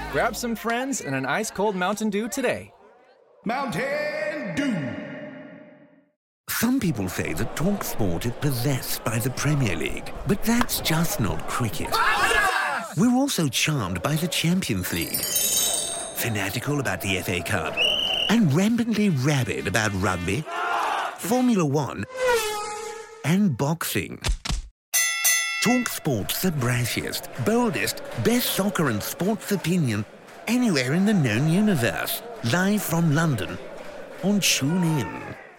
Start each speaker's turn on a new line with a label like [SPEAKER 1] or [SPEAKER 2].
[SPEAKER 1] Grab some friends and an ice-cold Mountain Dew today.
[SPEAKER 2] Mountain Dew.
[SPEAKER 3] Some people say that TalkSport is possessed by the Premier League, but that's just not cricket. We're also charmed by the Champions League, fanatical about the FA Cup, and rampantly rabid about rugby, Formula One, and boxing. TalkSport's the brashiest, boldest, best soccer and sports opinion anywhere in the known universe. Live from London on TuneIn.